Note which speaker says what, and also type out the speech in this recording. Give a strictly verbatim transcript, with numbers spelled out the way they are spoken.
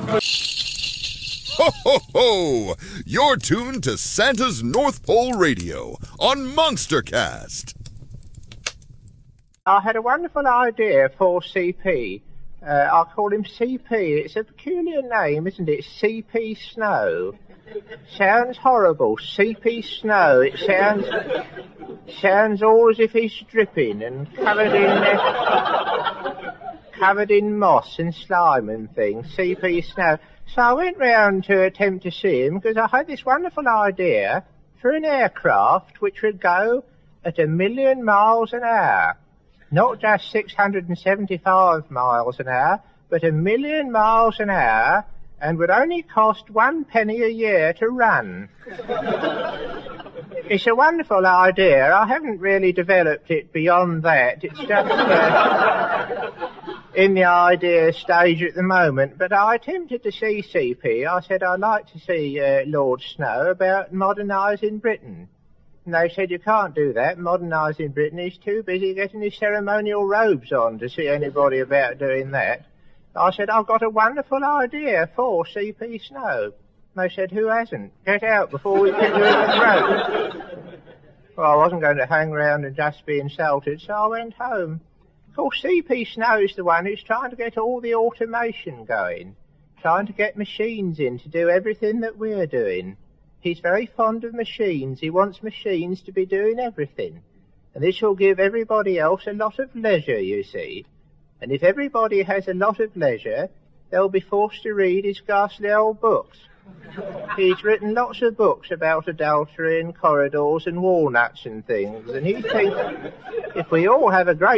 Speaker 1: Ho, ho, ho! You're tuned to Santa's North Pole Radio on Monstercast.
Speaker 2: I had a wonderful idea for C P. Uh, I'll call him C P. It's a peculiar name, isn't it? C P Snow. Sounds horrible. C P Snow. It sounds sounds all as if he's dripping and covered in uh, covered in moss and slime and things. C P Snow. So I went round to attempt to see him because I had this wonderful idea for an aircraft which would go at a million miles an hour. Not just six hundred seventy-five miles an hour, but a million miles an hour, and would only cost one penny a year to run. It's a wonderful idea. I haven't really developed it beyond that. It's just uh, in the idea stage at the moment. But I attempted to see C P. I said I'd like to see uh, Lord Snow about modernising Britain. And they said, you can't do that. Modernising Britain, he's too busy getting his ceremonial robes on to see anybody about doing that. I said, I've got a wonderful idea for C P Snow. And they said, who hasn't? Get out before we kick you in the throat. Well, I wasn't going to hang around and just be insulted, so I went home. Of course, C P Snow is the one who's trying to get all the automation going, trying to get machines in to do everything that we're doing. He's very fond of machines. He wants machines to be doing everything. And this will give everybody else a lot of leisure, you see. And if everybody has a lot of leisure, they'll be forced to read his ghastly old books. He's written lots of books about adultery and corridors and walnuts and things. And he thinks if we all have a great